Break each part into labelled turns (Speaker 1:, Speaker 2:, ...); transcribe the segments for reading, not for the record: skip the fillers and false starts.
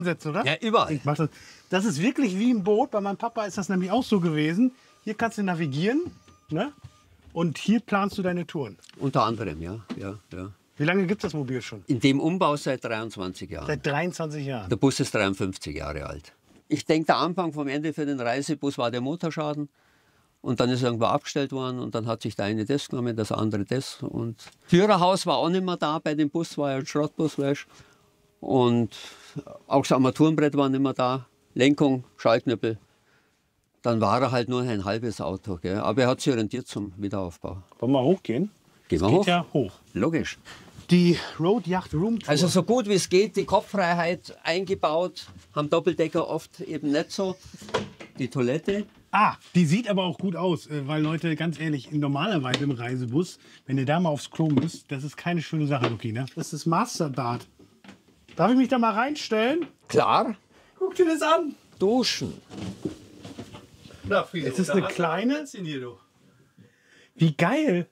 Speaker 1: Sätze, oder?
Speaker 2: Ja, überall.
Speaker 1: Ich mach das. Das ist wirklich wie ein Boot. Bei meinem Papa ist das nämlich auch so gewesen. Hier kannst du navigieren, ne? Und hier planst du deine Touren.
Speaker 2: Unter anderem, ja.
Speaker 1: Wie lange gibt es das Mobil schon?
Speaker 2: In dem Umbau seit 23 Jahren.
Speaker 1: Seit 23 Jahren.
Speaker 2: Der Bus ist 53 Jahre alt. Ich denke, der Anfang vom Ende für den Reisebus war der Motorschaden. Und dann ist er irgendwo abgestellt worden und dann hat sich der eine das genommen, das andere das. Und Führerhaus war auch nicht mehr da, bei dem Bus war ja ein Schrottbus, weißt. Und auch das Armaturenbrett war nicht mehr da, Lenkung, Schaltknüppel. Dann war er halt nur ein halbes Auto, gell. Aber er hat sich orientiert zum Wiederaufbau.
Speaker 1: Wollen wir hochgehen?
Speaker 2: Gehen wir
Speaker 1: Geht
Speaker 2: hoch?
Speaker 1: ja hoch.
Speaker 2: Logisch.
Speaker 1: Die Road Yacht Room Tour.
Speaker 2: Also so gut wie es geht, die Kopffreiheit eingebaut, haben Doppeldecker oft eben nicht so. Die Toilette.
Speaker 1: Die sieht aber auch gut aus, weil Leute, ganz ehrlich, normalerweise im Reisebus, wenn ihr da mal aufs Klo müsst, das ist keine schöne Sache, Luki, ne? Das ist das Masterbad. Darf ich mich da mal reinstellen?
Speaker 2: Klar.
Speaker 1: Guck dir das an.
Speaker 2: Duschen.
Speaker 1: Es ist eine kleine. Wie geil.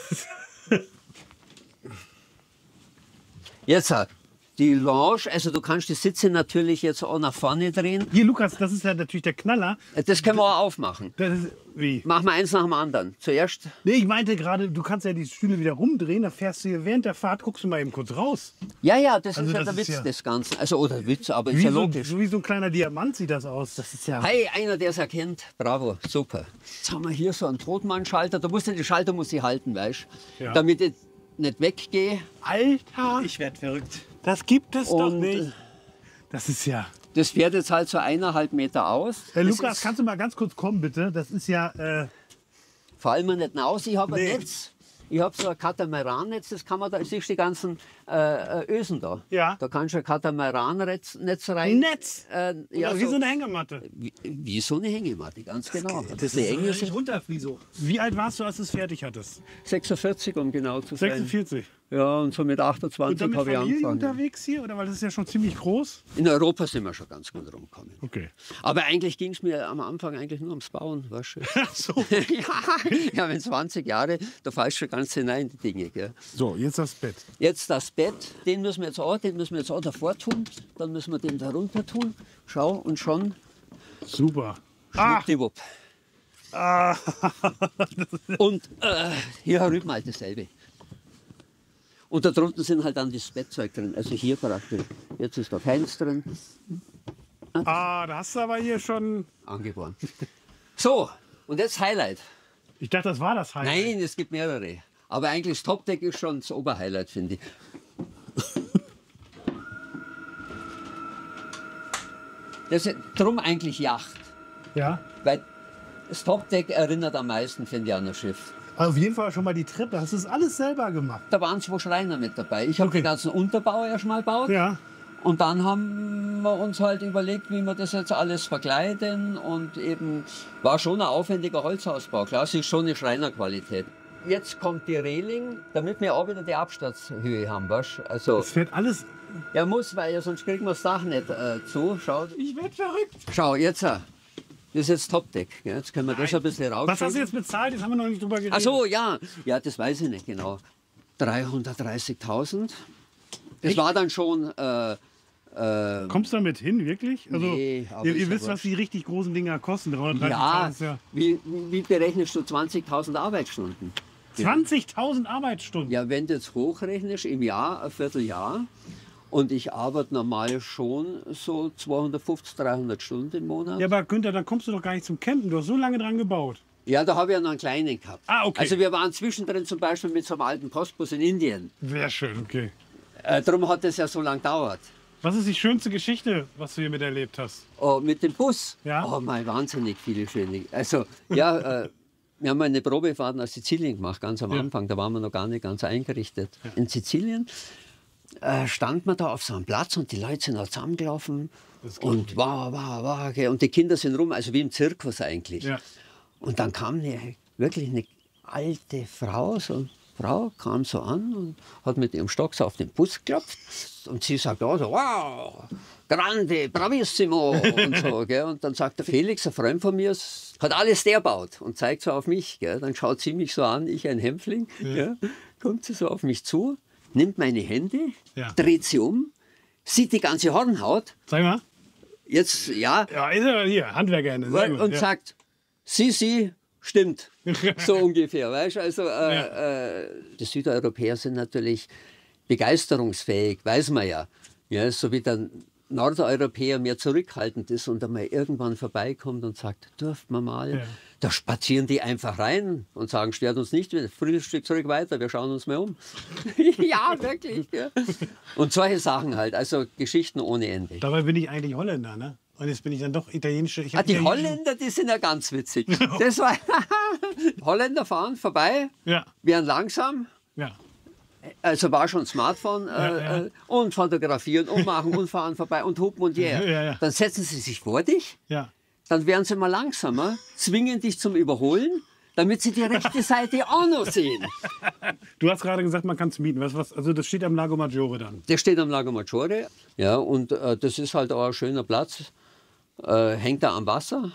Speaker 2: Jetzt die Lounge, also du kannst die Sitze natürlich jetzt auch nach vorne drehen.
Speaker 1: Hier, Lukas, das ist ja natürlich der Knaller.
Speaker 2: Das können wir auch aufmachen.
Speaker 1: Das ist, wie?
Speaker 2: Machen wir eins nach dem anderen. Zuerst.
Speaker 1: Nee, ich meinte gerade, du kannst ja die Stühle wieder rumdrehen, da fährst du hier während der Fahrt, guckst du mal eben kurz raus.
Speaker 2: Ja, das
Speaker 1: Also
Speaker 2: ist ja
Speaker 1: das
Speaker 2: der
Speaker 1: ist
Speaker 2: Witz
Speaker 1: ja-
Speaker 2: des Ganzen. Also, oder Witz, aber ist
Speaker 1: Wie
Speaker 2: ja
Speaker 1: so,
Speaker 2: logisch.
Speaker 1: so wie so ein kleiner Diamant sieht das aus. Das ist ja.
Speaker 2: Hey, einer, der es erkennt. Bravo, super. Jetzt haben wir hier so einen Totmannschalter. Da musst du den Schalter muss ich halten, weißt du?
Speaker 1: Ja.
Speaker 2: Damit ich nicht weggehe.
Speaker 1: Alter,
Speaker 3: Ich werde verrückt.
Speaker 1: das gibt es doch
Speaker 2: Und
Speaker 1: nicht. Das ist ja.
Speaker 2: das fährt jetzt halt so 1,5 Meter aus. Das
Speaker 1: Lukas,
Speaker 2: ist,
Speaker 1: kannst du mal ganz kurz kommen, bitte? Das ist ja.
Speaker 2: fallen wir nicht aus. Ich habe
Speaker 1: Nee.
Speaker 2: ein Netz. Ich habe so ein Katamaran-Netz, das kann man da, siehst du die ganzen Ösen da?
Speaker 1: Ja.
Speaker 2: Da kannst du ein Katamaran-Netz rein.
Speaker 1: Netz?
Speaker 2: Ja,
Speaker 1: Wie so eine Hängematte.
Speaker 2: wie so eine Hängematte, ganz genau.
Speaker 3: Das
Speaker 2: eine
Speaker 3: ist
Speaker 2: englische.
Speaker 3: nicht runter, Friso.
Speaker 1: Wie alt warst du, als du es fertig hattest?
Speaker 2: 46, um genau zu sein.
Speaker 1: 46.
Speaker 2: Ja, und so mit
Speaker 1: Und
Speaker 2: 28
Speaker 1: dann mit
Speaker 2: habe ich
Speaker 1: Familie
Speaker 2: angefangen.
Speaker 1: unterwegs hier? Oder weil das ist ja schon ziemlich groß?
Speaker 2: In Europa sind wir schon ganz gut rumgekommen.
Speaker 1: Okay.
Speaker 2: Aber eigentlich ging es mir am Anfang eigentlich nur ums Bauen, weißt du?
Speaker 1: Ach so.
Speaker 2: Ja, wenn 20 Jahre, da fällst du ganz hinein in die Dinge. Gell?
Speaker 1: So, jetzt das Bett.
Speaker 2: Jetzt das Bett, den müssen wir jetzt auch davor tun, dann müssen wir den da runter tun. Schau, und schon
Speaker 1: Super.
Speaker 2: schwuppdiwupp. Und hier herüben halt dasselbe. Und da drunten sind halt dann das Bettzeug drin, also hier praktisch. Jetzt ist da keins drin,
Speaker 1: Da hast du aber hier schon.
Speaker 2: angeboren. So, und jetzt Highlight.
Speaker 1: Ich dachte, das war das Highlight.
Speaker 2: Nein, es gibt mehrere. Aber eigentlich das Topdeck ist schon das Oberhighlight, finde ich. Das ist drum eigentlich Yacht.
Speaker 1: Ja.
Speaker 2: Weil das Topdeck erinnert am meisten, finde ich, an ein Schiff.
Speaker 1: Also auf jeden Fall schon mal die Treppe. Hast du das alles selber gemacht?
Speaker 2: Da waren 2 Schreiner mit dabei. Ich habe
Speaker 1: Okay.
Speaker 2: den ganzen Unterbau erst mal gebaut.
Speaker 1: Ja.
Speaker 2: Und dann haben wir uns halt überlegt, wie wir das jetzt alles verkleiden. Und eben war schon ein aufwendiger Holzhausbau. Klar, es ist schon eine Schreinerqualität. Jetzt kommt die Reling, damit wir auch wieder die Absturzhöhe haben. Weißt? Also,
Speaker 1: Es wird alles.
Speaker 2: ja, muss, weil ja, sonst kriegen wir das Dach nicht zu. Schau,
Speaker 1: Ich werde verrückt.
Speaker 2: schau jetzt. Das ist jetzt Topdeck. Gell? Jetzt können wir das ein bisschen rausschieben.
Speaker 1: Was hast du jetzt bezahlt? Jetzt haben wir noch nicht drüber geredet.
Speaker 2: Ach so, ja. Ja, das weiß ich nicht genau. 330.000. Das
Speaker 1: Echt?
Speaker 2: war dann schon.
Speaker 1: Kommst du damit hin, wirklich? Also,
Speaker 2: Nee, aber
Speaker 1: ihr
Speaker 2: ist ja
Speaker 1: wisst, was
Speaker 2: wurscht.
Speaker 1: die richtig großen Dinger kosten. 330.000
Speaker 2: Ja,
Speaker 1: ist ja.
Speaker 2: wie berechnest du 20.000 Arbeitsstunden?
Speaker 1: 20.000 Arbeitsstunden.
Speaker 2: Ja, wenn du jetzt hochrechnest, im Jahr, ein Vierteljahr, und ich arbeite normal schon so 250, 300 Stunden im Monat.
Speaker 1: Ja, aber Günther, dann kommst du doch gar nicht zum Campen. Du hast so lange dran gebaut.
Speaker 2: Ja, da habe ich ja noch einen kleinen gehabt.
Speaker 1: Ah, okay.
Speaker 2: Also wir waren zwischendrin zum Beispiel mit so einem alten Postbus in Indien.
Speaker 1: Sehr schön, okay.
Speaker 2: Darum hat das ja so lange gedauert.
Speaker 1: Was ist die schönste Geschichte, was du hier miterlebt hast?
Speaker 2: Oh, mit dem Bus?
Speaker 1: Ja.
Speaker 2: Oh, mein wahnsinnig viele schöne. Also, ja, wir haben eine Probefahrt nach Sizilien gemacht, ganz am Anfang. Da waren wir noch gar nicht ganz eingerichtet. In Sizilien stand man da auf so einem Platz und die Leute sind da zusammengelaufen. Und wow, okay. Und die Kinder sind rum, also wie im Zirkus eigentlich.
Speaker 1: Ja.
Speaker 2: Und dann kam wirklich eine alte Frau, so eine Frau kam so an und hat mit ihrem Stock so auf den Bus geklopft. Und sie sagt auch so, wow, grande, bravissimo und so. Gell? Und dann sagt der Felix, ein Freund von mir, hat alles der baut und zeigt so auf mich. Gell? Dann schaut sie mich so an, ich ein Hämpfling, gell? Kommt sie so auf mich zu, nimmt meine Hände,
Speaker 1: Ja.
Speaker 2: dreht sie um, sieht die ganze Hornhaut,
Speaker 1: Sag mal.
Speaker 2: jetzt, ja,
Speaker 1: Ja, ist ja hier, Handwerkerhände. Sehr gut,
Speaker 2: und
Speaker 1: ja.
Speaker 2: sagt, sie, stimmt. So ungefähr, weißt du? Also, die Südeuropäer sind natürlich begeisterungsfähig, weiß man ja. Ja, so wie der Nordeuropäer mehr zurückhaltend ist und einmal irgendwann vorbeikommt und sagt, dürfen wir mal.
Speaker 1: Ja.
Speaker 2: Da spazieren die einfach rein und sagen, stört uns nicht, Frühstück zurück weiter, wir schauen uns mal um. Ja, wirklich. Ja. Und solche Sachen halt, also Geschichten ohne Ende.
Speaker 1: Dabei bin ich eigentlich Holländer, ne? Und jetzt bin ich dann doch italienische. Ich hab
Speaker 2: Die
Speaker 1: italienische-
Speaker 2: Holländer, die sind ja ganz witzig. Das war Holländer fahren vorbei,
Speaker 1: Ja,
Speaker 2: werden langsam,
Speaker 1: ja.
Speaker 2: also war schon Smartphone
Speaker 1: ja.
Speaker 2: und fotografieren und machen und fahren vorbei und hupen und yeah.
Speaker 1: Ja, ja.
Speaker 2: Dann setzen sie sich vor dich,
Speaker 1: Ja.
Speaker 2: dann werden sie mal langsamer, zwingen dich zum Überholen, damit sie die rechte Seite auch noch sehen.
Speaker 1: Du hast gerade gesagt, man kann es mieten. Also das steht am Lago Maggiore dann.
Speaker 2: Der steht am Lago Maggiore, ja, und das ist halt auch ein schöner Platz. Hängt da am Wasser,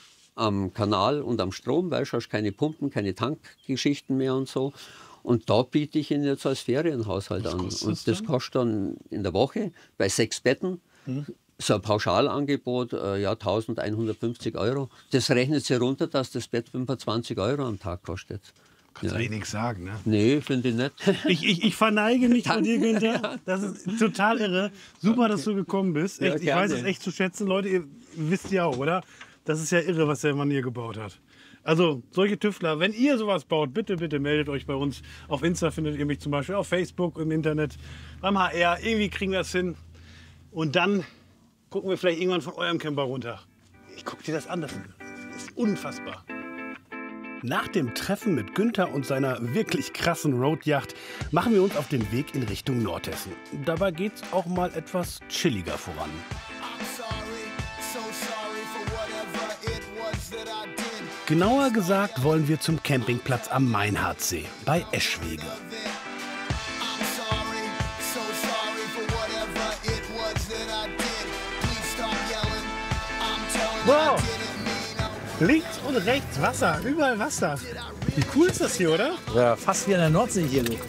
Speaker 2: am Kanal und am Strom, weil du hast keine Pumpen, keine Tankgeschichten mehr und so. Und da biete ich ihn jetzt als Ferienhaushalt an.
Speaker 1: kostet
Speaker 2: Und
Speaker 1: das
Speaker 2: das
Speaker 1: dann?
Speaker 2: kostet dann in der Woche bei 6 Betten. So ein Pauschalangebot, ja, 1150 Euro. Das rechnet sich runter, dass das Bett 25 Euro am Tag kostet.
Speaker 1: Kannst du eh nichts sagen, ne?
Speaker 2: Nee, finde ich nicht.
Speaker 1: Ich verneige mich vor dir, Günther. Das ist total irre. Super, dass du gekommen bist.
Speaker 2: Ja,
Speaker 1: Echt, ich weiß
Speaker 2: gerne.
Speaker 1: es echt zu schätzen. Leute, ihr wisst ja auch, oder? Das ist ja irre, was der Mann hier gebaut hat. Also, solche Tüftler, wenn ihr sowas baut, bitte, bitte meldet euch bei uns. Auf Insta findet ihr mich zum Beispiel, auf Facebook, im Internet, beim HR. Irgendwie kriegen wir das hin. Und dann gucken wir vielleicht irgendwann von eurem Camper runter. Ich guck dir das an, das ist unfassbar. Nach dem Treffen mit Günther und seiner wirklich krassen Roadyacht machen wir uns auf den Weg in Richtung Nordhessen. Dabei geht's auch mal etwas chilliger voran. Genauer gesagt wollen wir zum Campingplatz am Mainhardsee bei Eschwege. Wow! Links und rechts Wasser, überall Wasser. Wie cool ist das hier, oder?
Speaker 3: Ja, fast wie an der Nordsee hier. Du.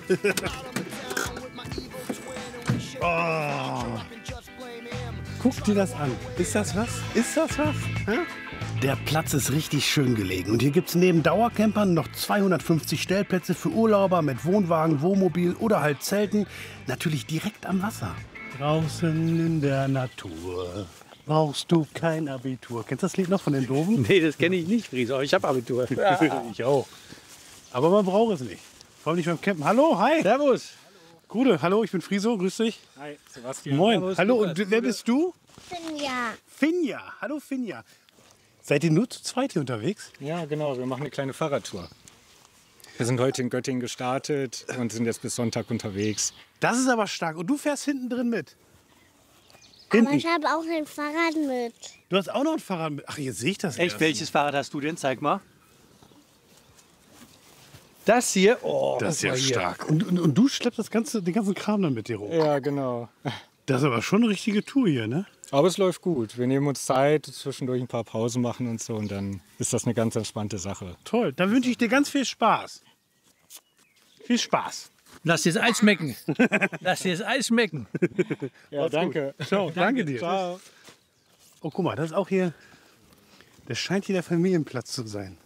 Speaker 1: Oh. Guck dir das an. Ist das was? Ist das was? Hä? Der Platz ist richtig schön gelegen und hier gibt es neben Dauercampern noch 250 Stellplätze für Urlauber mit Wohnwagen, Wohnmobil oder halt Zelten. Natürlich direkt am Wasser. Draußen in der Natur brauchst du kein Abitur. Kennst du das Lied noch von den Doofen?
Speaker 3: Nee, das kenne ich nicht, Fries, aber ich habe Abitur.
Speaker 1: Ich auch. Aber man braucht es nicht. Vor allem nicht beim Campen. Hallo, hi.
Speaker 3: Servus.
Speaker 1: Gude, hallo, ich bin Friso, grüß dich.
Speaker 3: Hi, Sebastian.
Speaker 1: Moin.
Speaker 3: Servus,
Speaker 1: Hallo,
Speaker 3: Lukas.
Speaker 1: und wer bist du?
Speaker 4: Finja.
Speaker 1: Finja. Hallo, Finja. Seid ihr nur zu zweit hier unterwegs?
Speaker 3: Ja, genau, wir machen eine kleine Fahrradtour. Wir sind heute in Göttingen gestartet und sind jetzt bis Sonntag unterwegs.
Speaker 1: Das ist aber stark. Und du fährst hinten drin mit.
Speaker 4: Aber
Speaker 1: Hinten.
Speaker 4: ich habe auch ein Fahrrad mit.
Speaker 1: Du hast auch noch ein Fahrrad mit. Ach, jetzt sehe ich das.
Speaker 5: Echt,
Speaker 1: erst.
Speaker 5: welches Fahrrad hast du denn? Zeig mal. Das hier? Oh,
Speaker 1: Das ist ja
Speaker 5: guck mal hier.
Speaker 1: stark. Und du schleppst den ganzen Kram dann mit dir rum.
Speaker 3: Ja, genau.
Speaker 1: Das ist aber schon eine richtige Tour hier, ne?
Speaker 3: Aber es läuft gut. Wir nehmen uns Zeit, zwischendurch ein paar Pausen machen und so. Und dann ist das eine ganz entspannte Sache.
Speaker 1: Toll. Dann wünsche ich dir ganz viel Spaß. Viel Spaß.
Speaker 5: Lass dir das Eis schmecken. Lass dir das Eis schmecken.
Speaker 3: Ja, danke.
Speaker 1: Ciao. Danke dir.
Speaker 3: Ciao.
Speaker 1: Oh, guck mal, das ist auch hier. Das scheint hier der Familienplatz zu sein.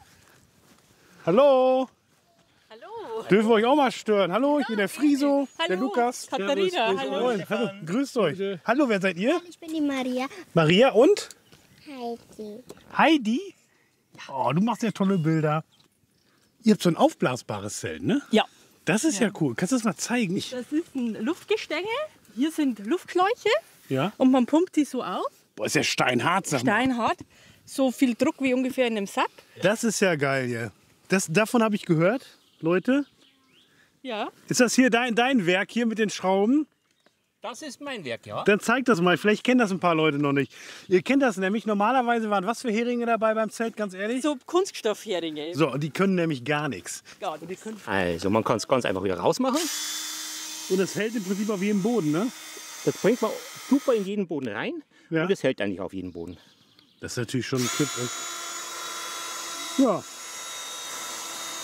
Speaker 1: Hallo.
Speaker 6: Hallo.
Speaker 1: Dürfen wir euch auch mal stören? Hallo, ich bin der Friso, der
Speaker 6: Hallo,
Speaker 1: Lukas.
Speaker 6: Katharina, hallo.
Speaker 1: Moin, hallo, grüßt euch. Hallo, wer seid ihr?
Speaker 4: Ich bin die Maria.
Speaker 1: Maria und
Speaker 4: Heidi.
Speaker 1: Heidi. Oh, du machst ja tolle Bilder. Ihr habt so ein aufblasbares Zelt, ne?
Speaker 6: Ja,
Speaker 1: Das ist ja cool. Kannst du das mal zeigen?
Speaker 6: das ist ein Luftgestänge. Hier sind Luftschläuche
Speaker 1: Ja.
Speaker 6: und man pumpt die so auf.
Speaker 1: Boah, ist ja steinhart, sag mal.
Speaker 6: Steinhart. So viel Druck wie ungefähr in einem Sub.
Speaker 1: Das ist ja geil hier. Davon habe ich gehört, Leute.
Speaker 6: Ja.
Speaker 1: Ist das hier dein Werk hier mit den Schrauben?
Speaker 5: Das ist mein Werk, ja.
Speaker 1: Dann zeig das mal. Vielleicht kennen das ein paar Leute noch nicht. Ihr kennt das nämlich. Normalerweise waren was für Heringe dabei beim Zelt, ganz ehrlich?
Speaker 6: So Kunststoffheringe.
Speaker 1: So, die können nämlich gar nichts.
Speaker 6: Ja, die können
Speaker 5: Also, man kann es ganz einfach wieder rausmachen.
Speaker 1: Und das hält im Prinzip auf jedem Boden, ne?
Speaker 5: Das bringt man super in jeden Boden rein.
Speaker 1: Ja.
Speaker 5: Und das hält eigentlich auf jeden Boden.
Speaker 1: Das ist natürlich schon ein Tipp. Ja.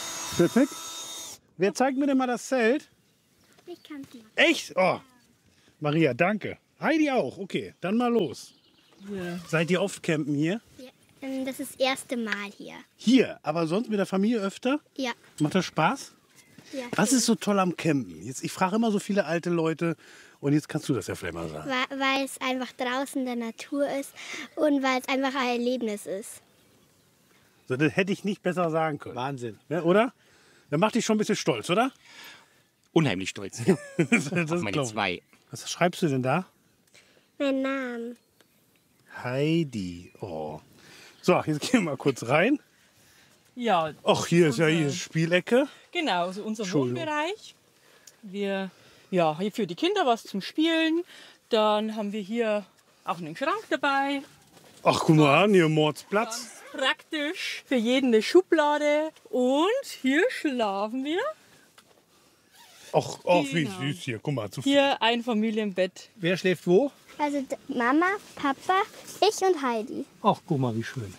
Speaker 1: Perfekt. Wer zeigt mir denn mal das Zelt?
Speaker 4: Ich kann es machen.
Speaker 1: Echt? Oh. Maria, danke. Heidi auch. Okay, dann mal los.
Speaker 5: Ja.
Speaker 1: Seid ihr oft campen hier?
Speaker 4: Ja, das ist das erste Mal hier.
Speaker 1: Hier, aber sonst mit der Familie öfter?
Speaker 4: Ja.
Speaker 1: Macht das Spaß?
Speaker 4: Ja.
Speaker 1: Was ist so toll am Campen? Jetzt, ich frage immer so viele alte Leute und jetzt kannst du das ja vielleicht mal sagen.
Speaker 4: Weil es einfach draußen in der Natur ist und weil es einfach ein Erlebnis ist.
Speaker 1: So, das hätte ich nicht besser sagen können.
Speaker 7: Wahnsinn.
Speaker 1: Ja, oder? Dann macht dich schon ein bisschen stolz, oder?
Speaker 8: Unheimlich stolz. Ja.
Speaker 1: Das
Speaker 8: Meine
Speaker 1: glaub ich.
Speaker 8: 2.
Speaker 1: Was schreibst du denn da?
Speaker 4: Mein Name.
Speaker 1: Heidi. Oh. So, jetzt gehen wir mal kurz rein.
Speaker 5: Ja,
Speaker 1: Ach, hier ist ja hier Spielecke.
Speaker 5: genau, so unser
Speaker 1: Entschuldigung.
Speaker 5: Wohnbereich. Wir, ja, hier für die Kinder was zum Spielen. Dann haben wir hier auch einen Schrank dabei.
Speaker 1: Ach, guck mal an, hier Mordsplatz.
Speaker 5: Praktisch für jeden eine Schublade. Und hier schlafen wir.
Speaker 1: Ach, wie süß hier. Guck mal, zu viel.
Speaker 5: Hier ein Familienbett.
Speaker 7: Wer schläft wo?
Speaker 4: Also Mama, Papa, ich und Heidi.
Speaker 7: Ach, guck mal, wie schön.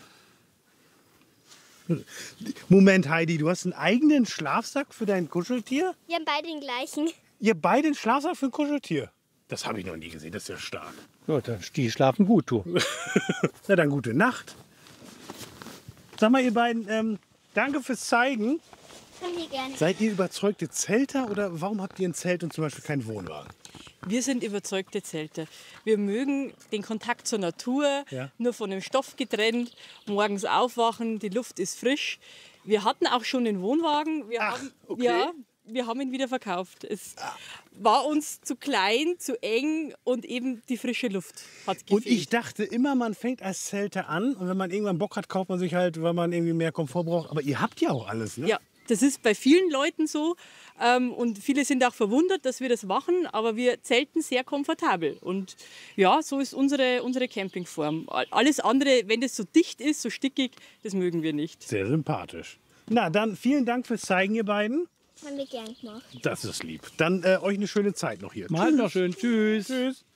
Speaker 1: Moment, Heidi, du hast einen eigenen Schlafsack für dein Kuscheltier?
Speaker 4: Wir haben beide den gleichen.
Speaker 1: Ihr beide einen Schlafsack für ein Kuscheltier? Das habe ich noch nie gesehen, das ist ja stark.
Speaker 7: Ja, die schlafen gut, du.
Speaker 1: Na dann, gute Nacht. Sag mal, ihr beiden, danke fürs Zeigen.
Speaker 4: Haben wir gerne.
Speaker 1: Seid ihr überzeugte Zelter oder warum habt ihr ein Zelt und zum Beispiel keinen Wohnwagen?
Speaker 5: Wir sind überzeugte Zelter. Wir mögen den Kontakt zur Natur,
Speaker 1: Ja.
Speaker 5: nur von dem Stoff getrennt. Morgens aufwachen, die Luft ist frisch. Wir hatten auch schon den Wohnwagen. Wir haben ihn wieder verkauft. Es war uns zu klein, zu eng und eben die frische Luft hat gefehlt.
Speaker 1: Und ich dachte immer, man fängt als Zelter an und wenn man irgendwann Bock hat, kauft man sich halt, weil man irgendwie mehr Komfort braucht. Aber ihr habt ja auch alles, ne?
Speaker 5: Ja, das ist bei vielen Leuten so. Und viele sind auch verwundert, dass wir das machen, aber wir zelten sehr komfortabel. Und ja, so ist unsere Campingform. Alles andere, wenn das so dicht ist, so stickig, das mögen wir nicht.
Speaker 1: Sehr sympathisch. Na, dann vielen Dank fürs Zeigen, ihr beiden.
Speaker 4: Haben wir gern gemacht.
Speaker 1: Das ist lieb. Dann euch eine schöne Zeit noch hier.
Speaker 7: Mal noch schön. Tschüss.
Speaker 1: Tschüss.